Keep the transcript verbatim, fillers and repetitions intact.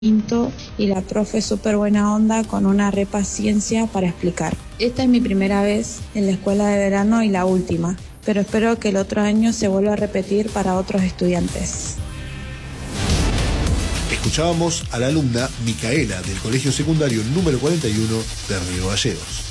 Quinto y la profe súper buena onda con una re paciencia para explicar. Esta es mi primera vez en la escuela de verano y la última, pero espero que el otro año se vuelva a repetir para otros estudiantes. Escuchábamos a la alumna Micaela del Colegio Secundario número cuarenta y uno de Río Gallegos.